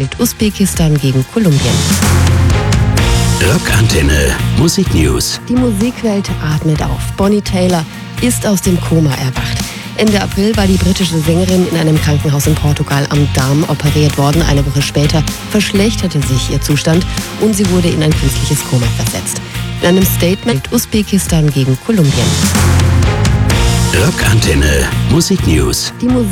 spielt Usbekistan gegen Kolumbien. Rockantenne Musik News. Die Musikwelt atmet auf. Bonnie Tyler ist aus dem Koma erwacht. Ende April war die britische Sängerin in einem Krankenhaus in Portugal am Darm operiert worden. Eine Woche später verschlechterte sich ihr Zustand und sie wurde in ein künstliches Koma versetzt. In einem Statement Usbekistan gegen Kolumbien. Rockantenne Musik News. Die